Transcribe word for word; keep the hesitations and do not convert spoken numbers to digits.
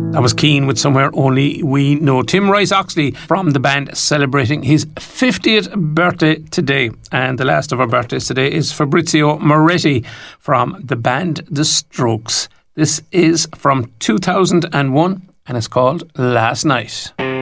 That was Keane with Somewhere Only We Know. Tim Rice-Oxley from the band celebrating his fiftieth birthday today. And the last of our birthdays today is Fabrizio Moretti from the band The Strokes. This is from two thousand one and it's called Last Night.